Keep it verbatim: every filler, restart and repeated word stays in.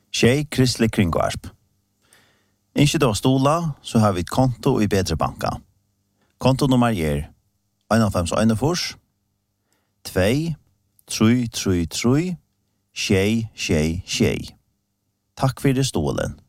Tjej kristelig kringvarp. Ikke da stola, så har vi et konto i Bedre Banka. Kontonummer er en fem en fors, två, tre, tre, tre, tjej, tjej, tjej. Takk for det stolen.